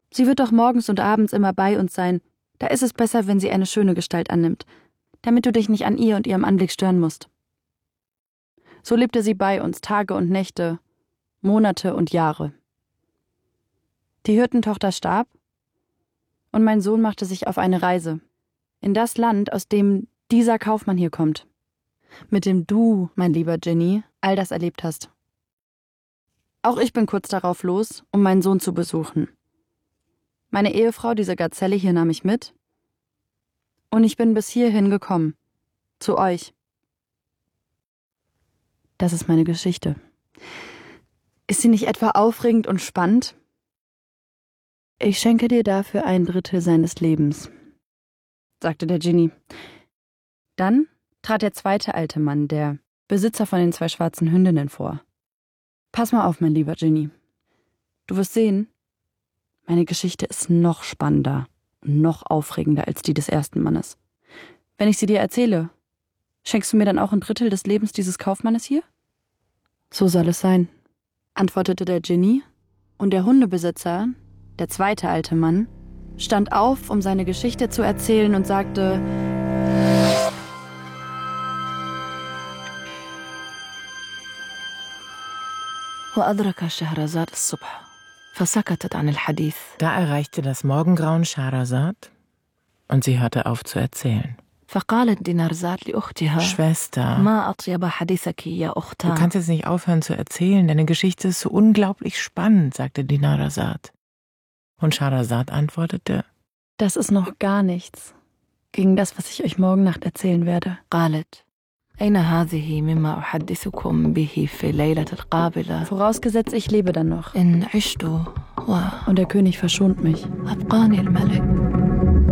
Sie wird doch morgens und abends immer bei uns sein. Da ist es besser, wenn sie eine schöne Gestalt annimmt, damit du dich nicht an ihr und ihrem Anblick stören musst. So lebte sie bei uns Tage und Nächte, Monate und Jahre. Die Hirtentochter starb und mein Sohn machte sich auf eine Reise in das Land, aus dem dieser Kaufmann hier kommt, mit dem du, mein lieber Ginny, all das erlebt hast. Auch ich bin kurz darauf los, um meinen Sohn zu besuchen. Meine Ehefrau, diese Gazelle hier, nahm mich mit und ich bin bis hierhin gekommen, zu euch. Das ist meine Geschichte. Ist sie nicht etwa aufregend und spannend? Ich schenke dir dafür 1/3 seines Lebens, sagte der Dschinni. Dann trat der zweite alte Mann, der Besitzer von den 2 schwarzen Hündinnen, vor. Pass mal auf, mein lieber Ginny. Du wirst sehen, meine Geschichte ist noch spannender, noch aufregender als die des ersten Mannes. Wenn ich sie dir erzähle, schenkst du mir dann auch 1/3 des Lebens dieses Kaufmannes hier? So soll es sein, antwortete der Dschinni, und der Hundebesitzer, der zweite alte Mann, stand auf, um seine Geschichte zu erzählen und sagte: Da erreichte das Morgengrauen Scheherazad und sie hörte auf zu erzählen. Schwester, du kannst jetzt nicht aufhören zu erzählen, deine Geschichte ist so unglaublich spannend, sagte Dinarzad. Und Scheherazad antwortete: Das ist noch gar nichts gegen das, was ich euch morgen Nacht erzählen werde. Vorausgesetzt, ich lebe dann noch. Und der König verschont mich.